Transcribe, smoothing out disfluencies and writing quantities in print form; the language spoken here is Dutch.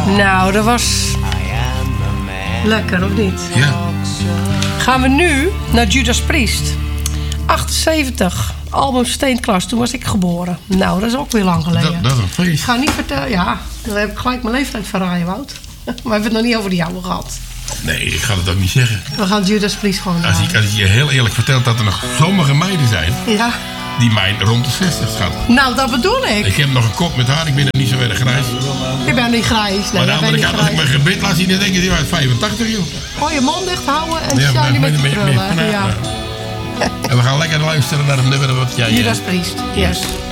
Nou, dat was lekker, of niet? Ja. Gaan we nu naar Judas Priest. 78, album Steenklas. Toen was ik geboren. Nou, dat is ook weer lang geleden. Dat is een Ik feest. ga niet vertellen, ja, dan heb ik gelijk mijn leeftijd verraaien, Wout. Maar we hebben het nog niet over de jouwe gehad. Nee, ik ga het ook niet zeggen. We gaan Judas Priest gewoon Als ik je heel eerlijk vertel dat er nog sommige meiden zijn Ja, die mij rond de 60 schatten. nou, dat bedoel ik. Ik heb nog een kop met haar, ik ben er niet zo erg grijs. Ik ben niet grijs. Nee, Maar aan de ik ben andere niet kant, als ik mijn grijs. gebit laat zien, dan denk je, die was 85, joh. Oh, je mond dicht houden en Ja, shiny met die meer- krullen. meer- Ja. En we gaan lekker luisteren naar het nummer wat jij... Judas Priest, yes.